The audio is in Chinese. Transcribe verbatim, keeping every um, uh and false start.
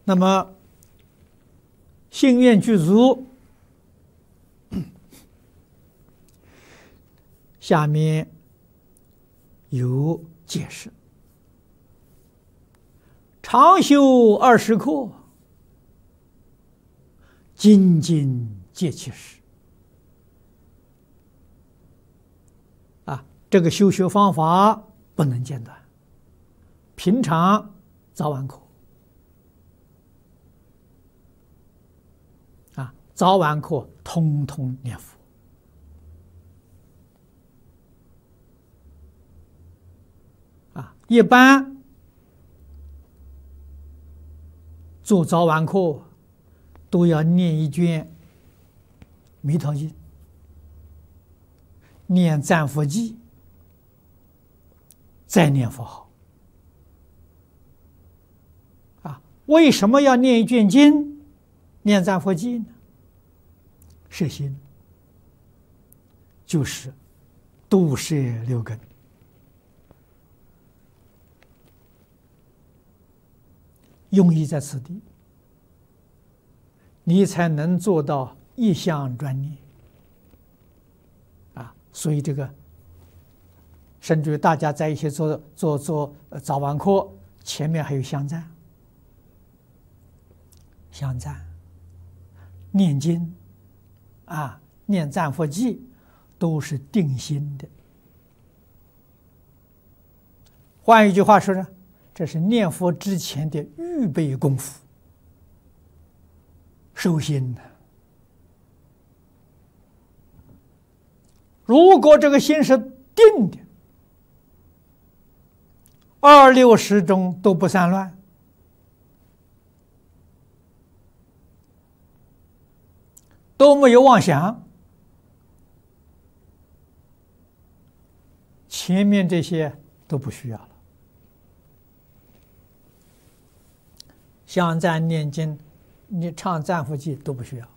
那么信愿具足，下面有解释：常修二十课，精进戒其事。啊，这个修学方法不能间断，平常早晚课。啊，早晚课通通念佛。啊，一般做早晚课都要念一卷《弥陀经》，念赞佛记，再念佛号。啊，为什么要念一卷经，念赞佛记呢？摄心，就是度摄六根。用意在此地，你才能做到一向专念啊！所以这个，甚至于大家在一起做做做早晚课，前面还有香赞、香赞、念经啊、念赞佛记，都是定心的。换一句话说呢，这是念佛之前的预备功夫，收心的。如果这个心是定的，二六时中都不散乱，都没有妄想，前面这些都不需要了。香赞、念经、你唱赞佛记都不需要。